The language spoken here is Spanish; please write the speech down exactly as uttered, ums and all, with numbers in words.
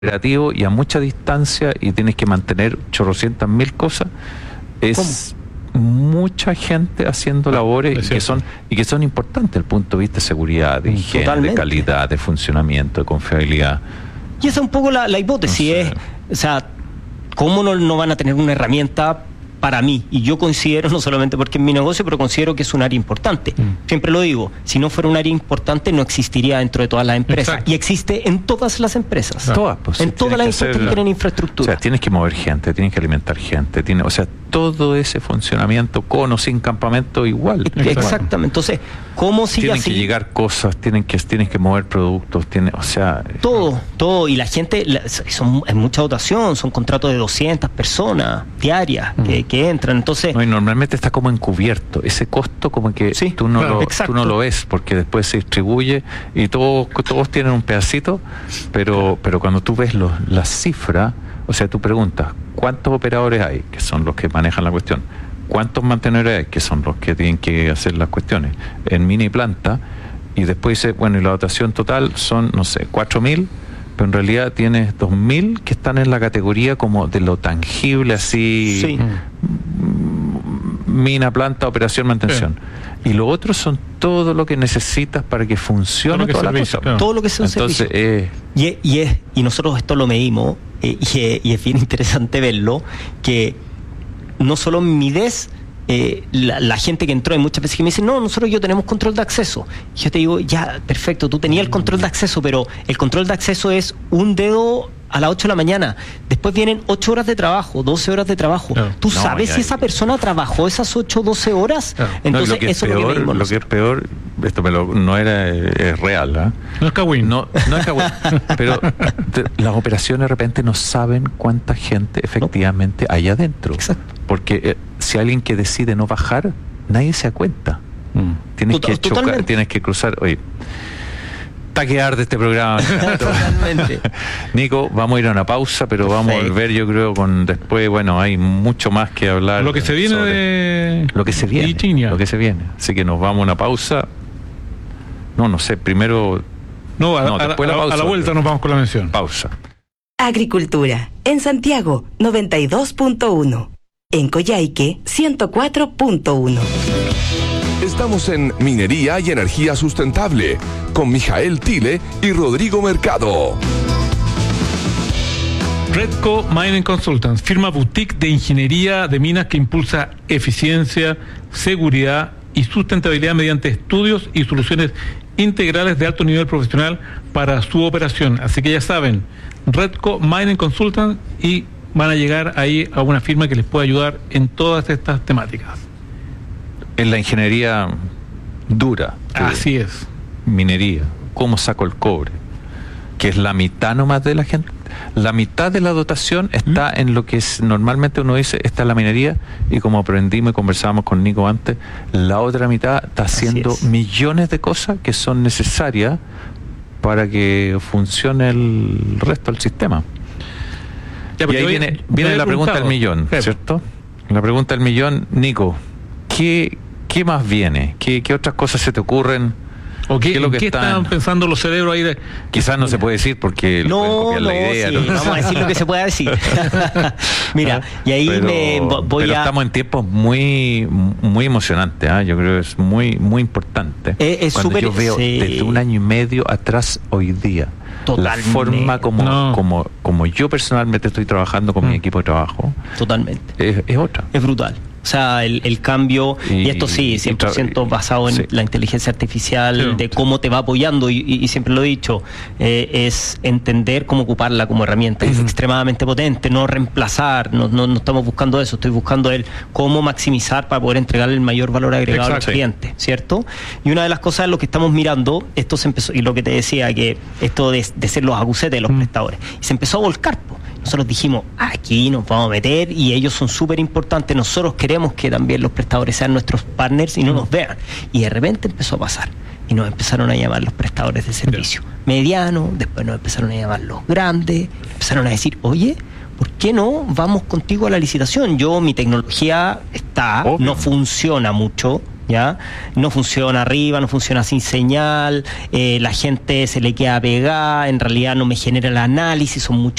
operativo y a mucha distancia y tienes que mantener chorrocientas mil cosas, es ¿cómo? Mucha gente haciendo labores y que son y que son importantes desde el punto de vista de seguridad, de higiene, totalmente, de calidad, de funcionamiento, de confiabilidad. Y esa es un poco la, la hipótesis, no sé. es, o sea, ¿cómo no, no van a tener una herramienta para mí? Y yo considero, no solamente porque es mi negocio, pero considero que es un área importante. Mm. Siempre lo digo, si no fuera un área importante no existiría dentro de todas las empresas. Exacto. Y existe en todas las empresas. Claro. Todas, pues, en sí, todas las empresas hacer, que tienen infraestructura. O sea, tienes que mover gente, tienes que alimentar gente, tiene, o sea, todo ese funcionamiento con o sin campamento igual. Exactamente. Entonces, ¿cómo sigue tienen así? Tienen que llegar cosas, tienen que tienen que mover productos, tienen, o sea, todo, todo, y la gente, la, son, es mucha dotación, son contratos de doscientas personas diarias mm. que, que entran, entonces... No, y normalmente está como encubierto, ese costo como que sí, tú, no claro, lo, tú no lo ves, porque después se distribuye y todos, todos tienen un pedacito, pero, pero cuando tú ves los, las cifras, o sea, tú preguntas, ¿cuántos operadores hay? Que son los que manejan la cuestión. ¿Cuántos mantenedores hay? Que son los que tienen que hacer las cuestiones. En mini planta, y después dice, bueno, y la dotación total son, no sé, cuatro mil, pero en realidad tienes dos mil que están en la categoría como de lo tangible, así, sí. mina, planta, operación, mantención. Sí. Y lo otro son todo lo que necesitas para que funcione todo toda la cosa. Claro. Todo lo que sea un Entonces, servicio. Eh, y, es, y, es, y nosotros esto lo medimos, eh, y, es, y es bien interesante verlo, que no solo mides eh, la, la gente que entró, hay muchas veces que me dicen, no, nosotros yo tenemos control de acceso. Y yo te digo, ya, perfecto, tú tenías el control de acceso, pero el control de acceso es un dedo a las ocho de la mañana. Después vienen ocho horas de trabajo, doce horas de trabajo. Claro. ¿Tú no, sabes ya, si esa persona trabajó esas ocho, doce horas? Claro. no, Entonces, lo que eso es peor, es lo que medimos lo que es peor, esto me lo, no era es real, ¿eh? No es cagüín. No, no es cagüín. Pero te, las operaciones de repente no saben cuánta gente efectivamente no. hay adentro. Exacto. Porque eh, si alguien que decide no bajar, nadie se da cuenta. Mm. Tienes Total, que chocar, totalmente. Tienes que cruzar. Oye, taquear de este programa. Totalmente. Nico, vamos a ir a una pausa, pero Perfecto. Vamos a volver, yo creo, con después, bueno, hay mucho más que hablar. Lo que se viene de... Lo que se viene. Lo que se viene. Así que nos vamos a una pausa. No, no sé, primero... No, a, no, a, después a, la, pausa, a la vuelta nos vamos con la mención. Pausa. Agricultura. En Santiago, noventa y dos punto uno. En Coyhaique, ciento cuatro punto uno. Estamos en Minería y Energía Sustentable con Mijael Tile y Rodrigo Mercado. Redco Mining Consultants, firma boutique de ingeniería de minas que impulsa eficiencia, seguridad y sustentabilidad mediante estudios y soluciones integrales de alto nivel profesional para su operación. Así que ya saben, Redco Mining Consultants, y van a llegar ahí a una firma que les puede ayudar en todas estas temáticas. En la ingeniería dura. Así es. Minería. ¿Cómo saco el cobre? Que es la mitad nomás de la gente. La mitad de la dotación está ¿Mm? en lo que es, normalmente uno dice, está en la minería, y como aprendimos y conversábamos con Nico antes, la otra mitad está haciendo millones de cosas que son necesarias para que funcione el resto del sistema. Ya, y ahí viene, viene la pregunta del millón, Pepe. ¿Cierto? La pregunta del millón, Nico, ¿qué, qué más viene? ¿Qué, qué otras cosas se te ocurren? ¿O qué, ¿Qué, es lo que ¿qué están? estaban pensando los cerebros ahí? De... Quizás no se puede decir porque no, copiar no, la idea. Sí, ¿no? vamos a decir lo que se pueda decir. Mira, y ahí pero, me voy pero a... estamos en tiempos muy muy emocionantes, ¿eh? Yo creo que es muy muy importante. Es, es Cuando super, yo veo sí. desde un año y medio atrás hoy día, Totalmente. la forma como, no. como, como yo personalmente estoy trabajando con mm. mi equipo de trabajo, totalmente es, es otra. Es brutal. O sea, el, el cambio, y, y esto sí, cien por ciento basado en sí. la inteligencia artificial, sí, de cómo te va apoyando, y, y, y siempre lo he dicho, eh, es entender cómo ocuparla como herramienta. Uh-huh. Es extremadamente potente, no reemplazar, no, no, no estamos buscando eso, estoy buscando el cómo maximizar para poder entregarle el mayor valor agregado Exacto. al cliente, ¿cierto? Y una de las cosas en lo que estamos mirando, esto se empezó, y lo que te decía, que esto de, de ser los agucetes de los uh-huh. prestadores, y se empezó a volcar, po. Nosotros dijimos, aquí nos vamos a meter, y ellos son súper importantes, nosotros queremos que también los prestadores sean nuestros partners y no nos vean. Y de repente empezó a pasar, y nos empezaron a llamar los prestadores de servicio yeah. medianos, después nos empezaron a llamar los grandes, empezaron a decir, oye, ¿por qué no vamos contigo a la licitación? Yo, mi tecnología está, Obvio. no funciona mucho, ¿ya? No funciona arriba, no funciona sin señal, eh, la gente se le queda pegada, en realidad no me genera el análisis, son muchos